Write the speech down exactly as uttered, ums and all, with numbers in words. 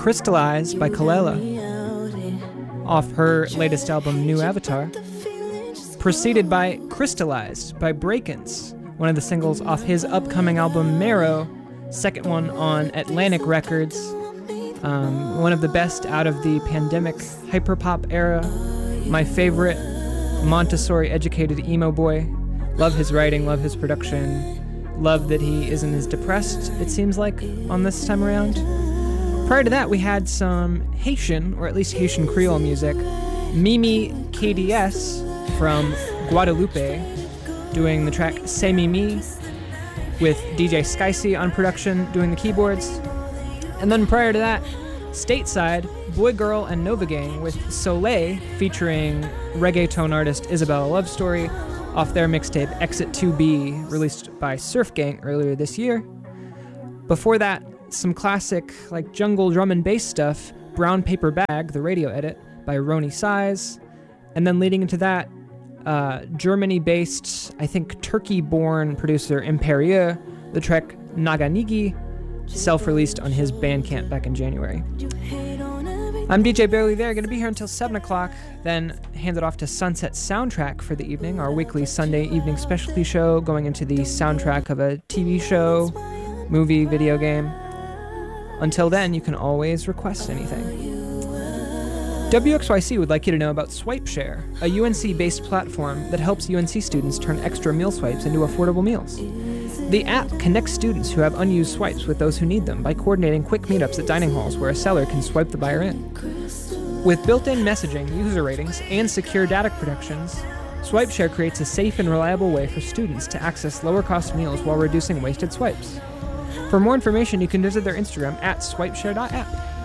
Crystallized by Kelela, off her latest album, New Avatar. Preceded by Crystallized by Breakins, one of the singles off his upcoming album, Marrow, second one on Atlantic Records. Um, one of the best out of the pandemic hyperpop era. My favorite Montessori-educated emo boy. Love his writing, love his production. Love that he isn't as depressed, it seems like, on this time around. Prior to that, we had some Haitian, or at least Haitian Creole music. Mimi K D S from Guadeloupe doing the track C'est Mimi, with D J Skycy on production doing the keyboards. And then prior to that, stateside, Boy Girl and Nova Gang with Soleil featuring reggaeton artist Isabella Love Story off their mixtape Exit two B, released by Surf Gang earlier this year. Before that, some classic like jungle drum and bass stuff, Brown Paper Bag, the radio edit by Roni Size. And then leading into that, uh, Germany-based, I think Turkey-born producer Imperieux, the track Naganigi, self-released on his Bandcamp back in January. I'm D J Barely There, going to be here until seven o'clock, then hand it off to Sunset Soundtrack for the evening, our weekly Sunday evening specialty show going into the soundtrack of a T V show, movie, video game. Until then, you can always request anything. W X Y C would like you to know about SwipeShare, a U N C-based platform that helps U N C students turn extra meal swipes into affordable meals. The app connects students who have unused swipes with those who need them by coordinating quick meetups at dining halls where a seller can swipe the buyer in. With built-in messaging, user ratings, and secure data protections, SwipeShare creates a safe and reliable way for students to access lower-cost meals while reducing wasted swipes. For more information, you can visit their Instagram at swipeshare dot app.